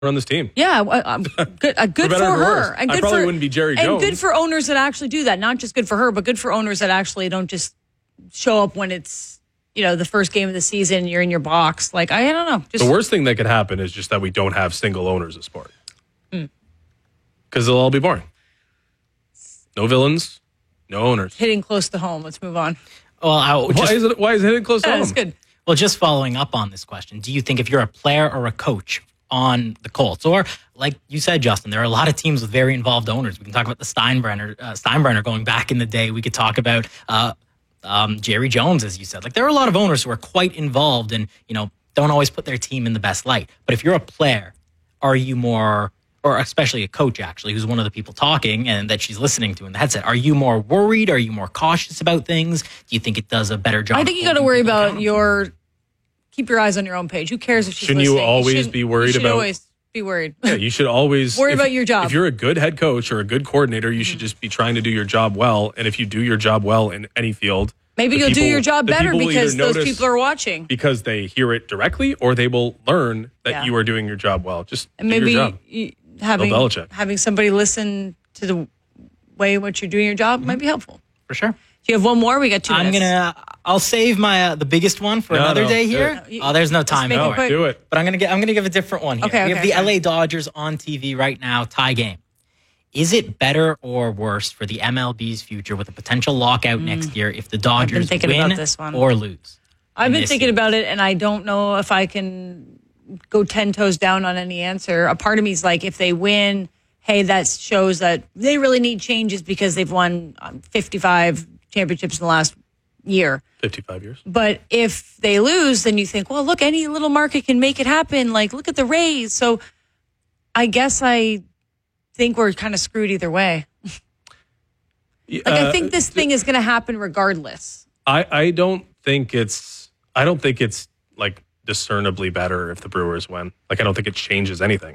on this team. Yeah, good for her. And I probably wouldn't be Jerry Jones. And good for owners that actually do that. Not just good for her, but good for owners that actually don't just show up when it's, the first game of the season, you're in your box. Like, I don't know. The worst thing that could happen is just that we don't have single owners of sport. Because they'll all be boring. No villains, no owners. Hitting close to home. Let's move on. Well, why is it hitting close to home? That's good. Well, just following up on this question, do you think if you're a player or a coach on the Colts, or like you said, Justin, there are a lot of teams with very involved owners. We can talk about the Steinbrenner going back in the day. We could talk about Jerry Jones, as you said. Like, there are a lot of owners who are quite involved and, don't always put their team in the best light. But if you're a player, are you more, or especially a coach, actually, who's one of the people talking and that she's listening to in the headset, are you more worried? Are you more cautious about things? Do you think it does a better job? I think you got to worry about keep your eyes on your own page. Who cares if she's listening? Shouldn't you always be worried you should about... always be worried. Yeah, you should always... worry about your job. If you're a good head coach or a good coordinator, you should just be trying to do your job well. And if you do your job well in any field... Maybe you'll do your job better because those people are watching. Because they hear it directly, or they will learn that you are doing your job well. Just and do maybe your job. having somebody listen to the way in which you're doing your job might be helpful. For sure. Do you have one more? We got 2 minutes. I'll save my the biggest one for another day here. There's no time. Do it. But I'm gonna give a different one here. Okay, we have the LA Dodgers on TV right now, tie game. Is it better or worse for the MLB's future with a potential lockout next year if the Dodgers win or lose? I've been thinking about it, and I don't know if I can go 10 toes down on any answer. A part of me is like, if they win, hey, that shows that they really need changes because they've won 55 championships in the last year. 55 years. But if they lose, then you think, well, look, any little market can make it happen. Like, look at the Rays. So I guess I think we're kind of screwed either way. I think this thing is going to happen regardless. I don't think it's like discernibly better if the Brewers win. Like, I don't think it changes anything.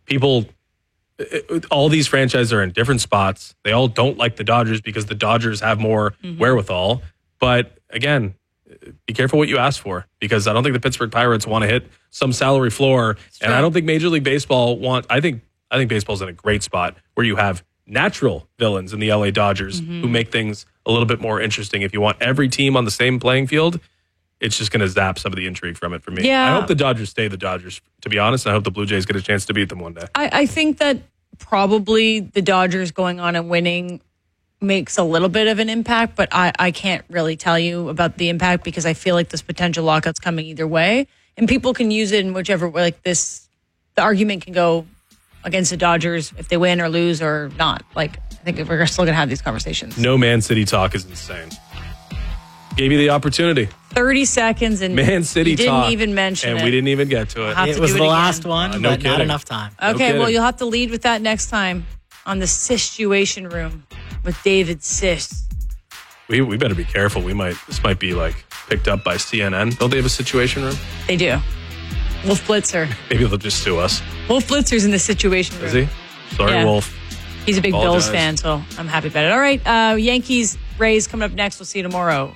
All these franchises are in different spots. They all don't like the Dodgers because the Dodgers have more wherewithal. But again, be careful what you ask for, because I don't think the Pittsburgh Pirates want to hit some salary floor. And I don't think Major League Baseball I think baseball's in a great spot where you have natural villains in the LA Dodgers who make things a little bit more interesting. If you want every team on the same playing field, it's just going to zap some of the intrigue from it for me. Yeah. I hope the Dodgers stay the Dodgers, to be honest. And I hope the Blue Jays get a chance to beat them one day. I think that probably the Dodgers going on and winning makes a little bit of an impact, but I can't really tell you about the impact because I feel like this potential lockout's coming either way. And people can use it in whichever way. Like this, the argument can go against the Dodgers if they win or lose or not. Like, I think we're still going to have these conversations. No Man City talk is insane. Gave you the opportunity. 30 seconds and Man City didn't talk, even mention and it. we didn't even get to it. It was the last one, but not enough time. Okay, well, you'll have to lead with that next time on the Situation Room with David Sis. We better be careful. This might be like picked up by CNN. Don't they have a Situation Room? They do. Wolf Blitzer. Maybe they'll just sue us. Wolf Blitzer's in the Situation Room. Is he? Sorry, Wolf. He's a big Bills fan, so I'm happy about it. All right, Yankees, Rays coming up next. We'll see you tomorrow.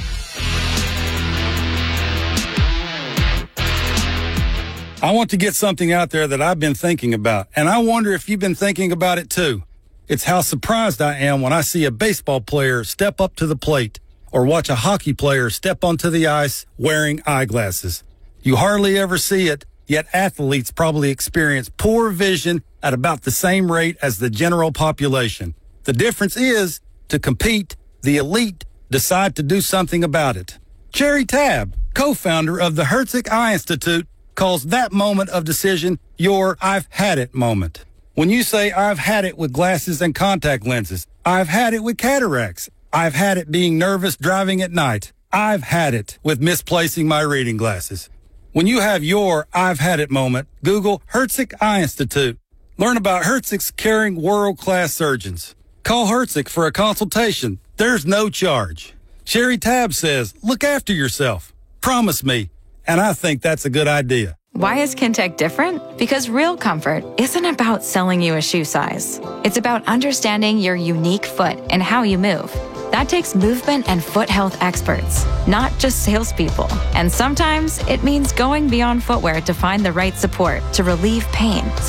I want to get something out there that I've been thinking about, and I wonder if you've been thinking about it too. It's how surprised I am when I see a baseball player step up to the plate or watch a hockey player step onto the ice wearing eyeglasses. You hardly ever see it, yet athletes probably experience poor vision at about the same rate as the general population. The difference is, to compete, the elite decide to do something about it. Cherry Tabb, co-founder of the Herzig Eye Institute, calls that moment of decision your I've had it moment. When you say I've had it with glasses and contact lenses, I've had it with cataracts, I've had it being nervous driving at night, I've had it with misplacing my reading glasses. When you have your I've had it moment, Google Herzig Eye Institute. Learn about Herzig's caring world-class surgeons. Call Herzig for a consultation. There's no charge. Cherry Tabb says, look after yourself. Promise me. And I think that's a good idea. Why is Kintec different? Because real comfort isn't about selling you a shoe size. It's about understanding your unique foot and how you move. That takes movement and foot health experts, not just salespeople. And sometimes it means going beyond footwear to find the right support to relieve pain, so